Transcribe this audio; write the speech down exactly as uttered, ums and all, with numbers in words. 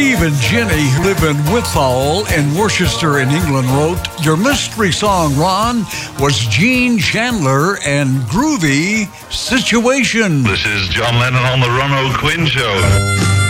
Steve and Jenny, who live in Whitfall in Worcester in England, wrote, "Your mystery song, Ron, was Gene Chandler and Groovy Situation." This is John Lennon on the Ron O'Quinn Show.